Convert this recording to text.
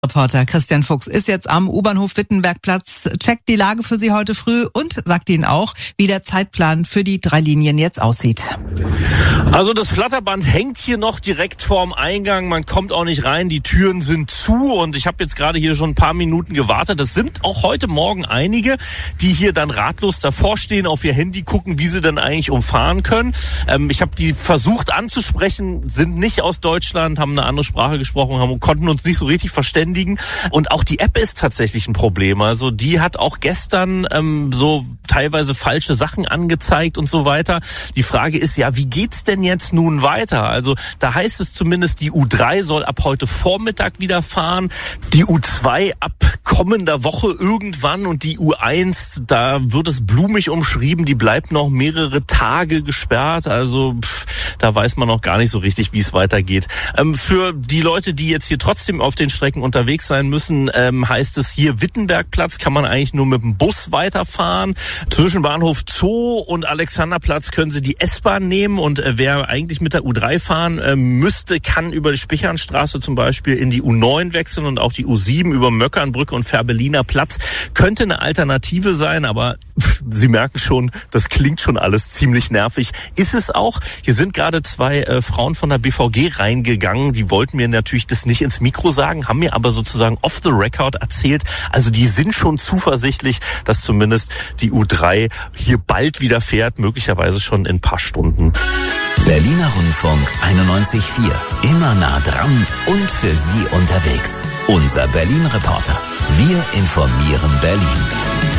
Reporter Christian Fuchs ist jetzt am U-Bahnhof Wittenbergplatz, checkt die Lage für Sie heute früh und sagt Ihnen auch, wie der Zeitplan für die 3 Linien jetzt aussieht. Also das Flatterband hängt hier noch direkt vorm Eingang, man kommt auch nicht rein, die Türen sind zu und ich habe jetzt gerade hier schon ein paar Minuten gewartet. Es sind auch heute Morgen einige, die hier dann ratlos davor stehen, auf ihr Handy gucken, wie sie denn eigentlich umfahren können. Ich habe die versucht anzusprechen, sind nicht aus Deutschland, haben eine andere Sprache gesprochen, konnten uns nicht so richtig verständigen. Und auch die App ist tatsächlich ein Problem. Also die hat auch gestern so teilweise falsche Sachen angezeigt und so weiter. Die Frage ist ja, wie geht's denn jetzt nun weiter? Also da heißt es zumindest, die U3 soll ab heute Vormittag wieder fahren, die U2 ab kommender Woche irgendwann und die U1, da wird es blumig umschrieben, die bleibt noch mehrere Tage gesperrt. Also da weiß man noch gar nicht so richtig, wie es weitergeht. Für die Leute, die jetzt hier trotzdem auf den Strecken unterwegs sein müssen, heißt es hier Wittenbergplatz, kann man eigentlich nur mit dem Bus weiterfahren. Zwischen Bahnhof Zoo und Alexanderplatz können Sie die S-Bahn nehmen und wer eigentlich mit der U3 fahren müsste, kann über die Spichernstraße zum Beispiel in die U9 wechseln und auch die U7 über Möckernbrücke und Fährberliner Platz könnte eine Alternative sein, aber Sie merken schon, das klingt schon alles ziemlich nervig. Ist es auch. Hier sind gerade 2 Frauen von der BVG reingegangen, die wollten mir natürlich das nicht ins Mikro sagen, haben mir aber sozusagen off the record erzählt. Also die sind schon zuversichtlich, dass zumindest die U3 hier bald wieder fährt, möglicherweise schon in ein paar Stunden. Berliner Rundfunk 91.4. Immer nah dran und für Sie unterwegs. Unser Berlin-Reporter. Wir informieren Berlin.